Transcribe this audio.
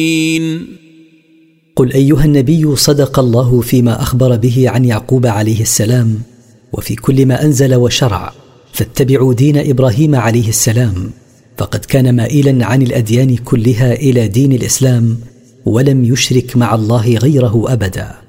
قل أيها النبي: صدق الله فيما أخبر به عن يعقوب عليه السلام وفي كل ما أنزل وشرع، فاتبعوا دين إبراهيم عليه السلام، فقد كان مائلا عن الأديان كلها إلى دين الإسلام، ولم يشرك مع الله غيره أبدا.